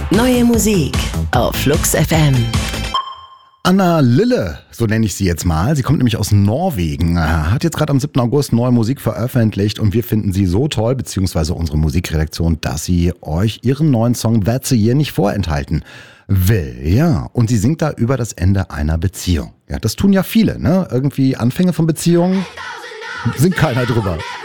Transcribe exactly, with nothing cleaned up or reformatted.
Neue Musik auf Flux F M. Anna Lille, so nenne ich sie jetzt mal. Sie kommt nämlich aus Norwegen, hat jetzt gerade am siebten August neue Musik veröffentlicht und wir finden sie so toll, beziehungsweise unsere Musikredaktion, dass sie euch ihren neuen Song That's a Year nicht vorenthalten will. Ja, und sie singt da über das Ende einer Beziehung. Ja, das tun ja viele, ne? Irgendwie Anfänge von Beziehungen, singt keiner drüber.